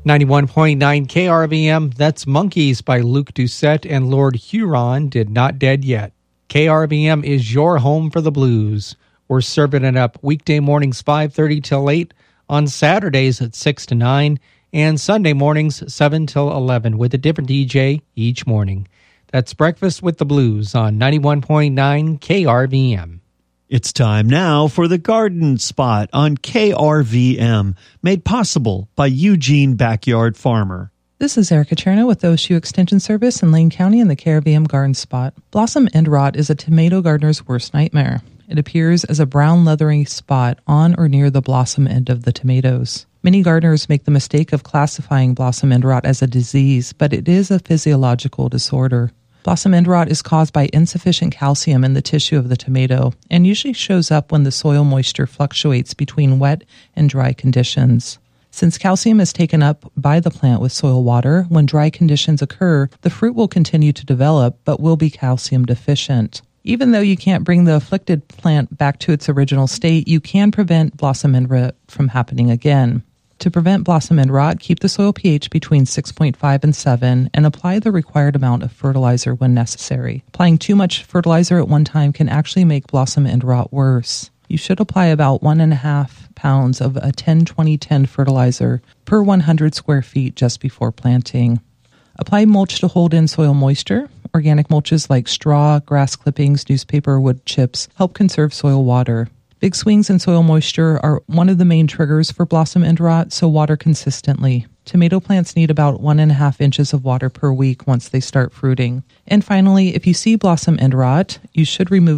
91.9 KRVM, that's Monkeys by Luke Doucette and Lord Huron, Did Not Dead Yet. KRVM is your home for the blues. We're serving it up weekday mornings 5:30 till 8, on Saturdays at 6 to 9, and Sunday mornings 7 till 11 with a different DJ each morning. That's Breakfast with the Blues on 91.9 KRVM. It's time now for the Garden Spot on KRVM, made possible by Eugene Backyard Farmer. This is Erica Cherno with the OSU Extension Service in Lane County in the KRVM Garden Spot. Blossom end rot is a tomato gardener's worst nightmare. It appears as a brown leathery spot on or near the blossom end of the tomatoes. Many gardeners make the mistake of classifying blossom end rot as a disease, but it is a physiological disorder. Blossom end rot is caused by insufficient calcium in the tissue of the tomato and usually shows up when the soil moisture fluctuates between wet and dry conditions. Since calcium is taken up by the plant with soil water, when dry conditions occur, the fruit will continue to develop but will be calcium deficient. Even though you can't bring the afflicted plant back to its original state, you can prevent blossom end rot from happening again. To prevent blossom end rot, keep the soil pH between 6.5 and 7 and apply the required amount of fertilizer when necessary. Applying too much fertilizer at one time can actually make blossom end rot worse. You should apply about 1.5 pounds of a 10-20-10 fertilizer per 100 square feet just before planting. Apply mulch to hold in soil moisture. Organic mulches like straw, grass clippings, newspaper, or wood chips help conserve soil water. Big swings in soil moisture are one of the main triggers for blossom end rot, so water consistently. Tomato plants need about 1.5 inches of water per week once they start fruiting. And finally, if you see blossom end rot, you should remove